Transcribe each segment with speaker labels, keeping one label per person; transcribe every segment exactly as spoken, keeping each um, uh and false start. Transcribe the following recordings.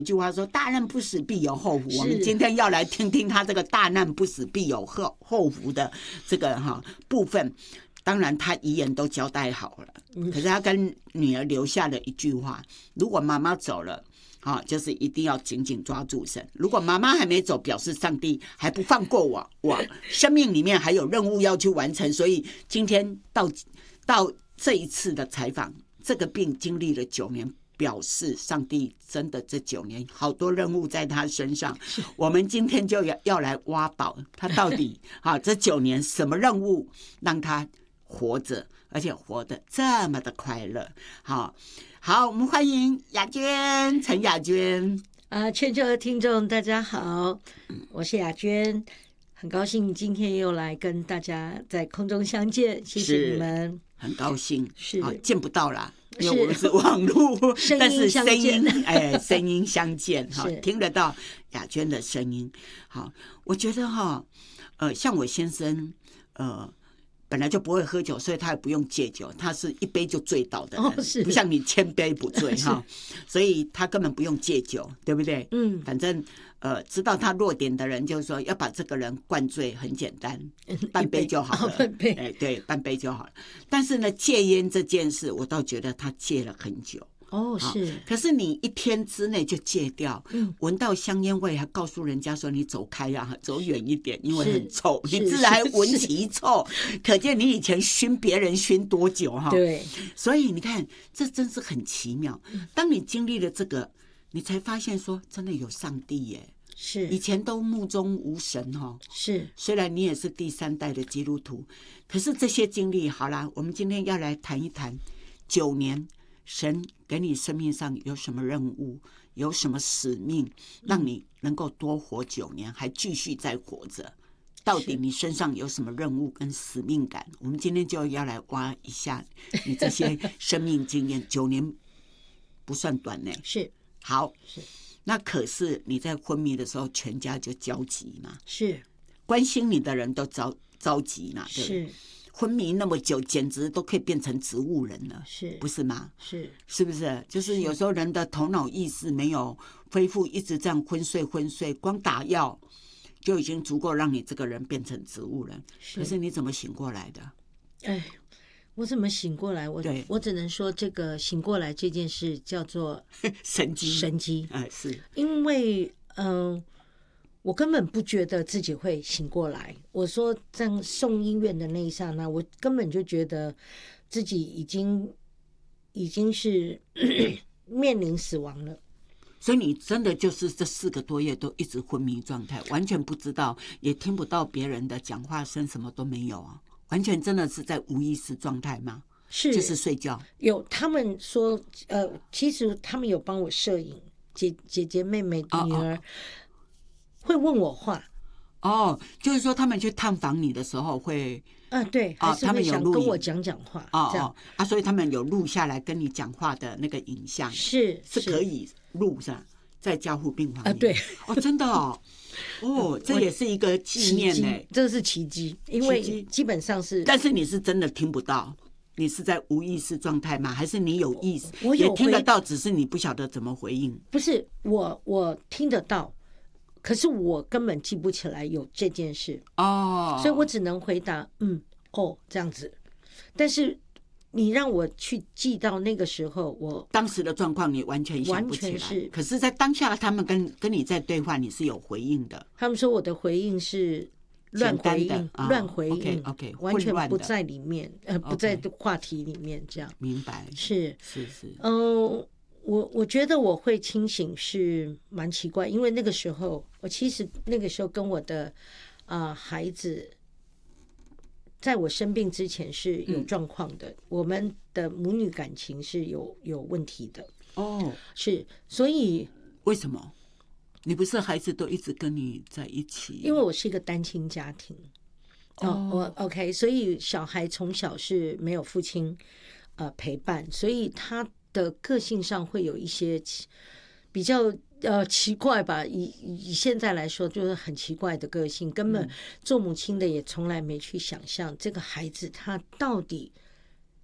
Speaker 1: 一句话说大难不死必有后福，我们今天要来听听他这个大难不死必有后后福的这个哈部分。当然他遗言都交代好了，可是他跟女儿留下了一句话，如果妈妈走了啊，就是一定要紧紧抓住神。如果妈妈还没走，表示上帝还不放过我，我生命里面还有任务要去完成。所以今天到到这一次的采访，这个病经历了九年，表示上帝真的这九年好多任务在他身上。我们今天就要要来挖宝，他到底啊这九年什么任务让他活着，而且活得这么的快乐。好，好，我们欢迎雅娟，陈雅娟。
Speaker 2: 啊，全球的听众大家好，我是雅娟，很高兴今天又来跟大家在空中相见，谢谢你们。
Speaker 1: 很高兴，
Speaker 2: 是、
Speaker 1: 啊、见不到啦，因为我们是网络，但是声音哎，声音相见哈，听得到雅娟的声音。好，我觉得哈，呃，像我先生，呃。本来就不会喝酒，所以他也不用戒酒，他是一杯就醉倒的人，哦、不像你千杯不醉哈，所以他根本不用戒酒，对不对？嗯，反正呃，知道他弱点的人就是说要把这个人灌醉，很简单，半杯就好了，
Speaker 2: 半杯，
Speaker 1: 哎，对，半杯就好了。但是呢，戒烟这件事，我倒觉得他戒了很久。
Speaker 2: 哦，是。
Speaker 1: 可是你一天之内就戒掉，嗯，闻到香烟味还告诉人家说你走开啊，走远一点，因为很臭，你自然还闻其臭，可见你以前熏别人熏多久哈？
Speaker 2: 对，
Speaker 1: 所以你看，这真是很奇妙。当你经历了这个，你才发现说，真的有上帝耶。
Speaker 2: 是，
Speaker 1: 以前都目中无神哈。
Speaker 2: 是，
Speaker 1: 虽然你也是第三代的基督徒，可是这些经历，好啦，我们今天要来谈一谈九年。神给你生命上有什么任务，有什么使命，让你能够多活九年，还继续再活着？到底你身上有什么任务跟使命感？我们今天就要来挖一下你这些生命经验。九年不算短呢。
Speaker 2: 是，
Speaker 1: 好，
Speaker 2: 是。
Speaker 1: 那可是你在昏迷的时候，全家就焦急嘛。
Speaker 2: 是，
Speaker 1: 关心你的人都着着急嘛。对，是。昏迷那么久，简直都可以变成植物人了，
Speaker 2: 是
Speaker 1: 不是吗？
Speaker 2: 是，
Speaker 1: 是不是？就是有时候人的头脑意识没有恢复，一直这样昏睡昏睡，光打药就已经足够让你这个人变成植物人。是，可是你怎么醒过来的？
Speaker 2: 哎，我怎么醒过来？我我只能说，这个醒过来这件事叫做
Speaker 1: 神机，
Speaker 2: 神机。
Speaker 1: 哎，是
Speaker 2: 因为嗯。呃我根本不觉得自己会醒过来。我说在送医院的那一刹那，我根本就觉得自己已经已经是面临死亡了。
Speaker 1: 所以你真的就是这四个多月都一直昏迷状态，完全不知道，也听不到别人的讲话声，什么都没有啊，完全真的是在无意识状态吗？
Speaker 2: 是，
Speaker 1: 就是睡觉。
Speaker 2: 有他们说，呃，其实他们有帮我摄影，姐姐姐妹妹女儿。哦哦会问我话
Speaker 1: 哦，就是说他们去探访你的时候会
Speaker 2: 啊，对，还是会想跟我讲讲话哦，这样哦
Speaker 1: 啊，所以他们有录下来跟你讲话的那个影像，
Speaker 2: 是
Speaker 1: 是可以录上在加护病房
Speaker 2: 啊，对
Speaker 1: 哦，真的哦，哦，这也是一个纪念呢，
Speaker 2: 这是奇迹，因为基本上是，
Speaker 1: 但是你是真的听不到。你是在无意识状态吗？还是你有意识？
Speaker 2: 我有
Speaker 1: 也听得到，只是你不晓得怎么回应。
Speaker 2: 不是我，我听得到。可是我根本记不起来有这件事哦，所以我只能回答嗯哦这样子。但是你让我去记到那个时候，我
Speaker 1: 当时的状况你完全想不起来。完全是，可是，在当下他们跟跟你在对话，你是有回应的。
Speaker 2: 他们说我的回应是乱回应，乱、哦、回应
Speaker 1: ，OK OK，
Speaker 2: 完全不在里面，呃，不在话题里面，这样。
Speaker 1: 明白。
Speaker 2: 是
Speaker 1: 是是，
Speaker 2: 嗯、呃。我我觉得我会清醒是蛮奇怪，因为那个时候我其实那个时候跟我的啊、呃、孩子，在我生病之前是有状况的、嗯，我们的母女感情是有有问题的哦，是，所以
Speaker 1: 为什么你不是孩子都一直跟你在一起？
Speaker 2: 因为我是一个单亲家庭哦，哦我 OK， 所以小孩从小是没有父亲呃陪伴，所以他的个性上会有一些比较呃奇怪吧，以以现在来说就是很奇怪的个性，根本做母亲的也从来没去想象这个孩子他到底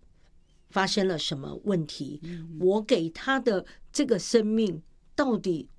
Speaker 2: 发生了什么问题，嗯、我给他的这个生命到底